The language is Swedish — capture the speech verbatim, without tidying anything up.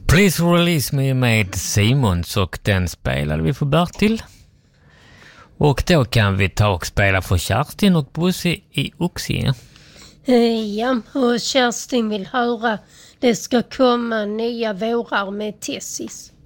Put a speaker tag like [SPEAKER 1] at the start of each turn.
[SPEAKER 1] Please Release Me med Simons, och den spelade vi för Bertil. Och då kan vi ta och spela för Kerstin och Bosse i Oxie.
[SPEAKER 2] Ja, och Kerstin vill höra Det ska komma nya vårar med Tessis.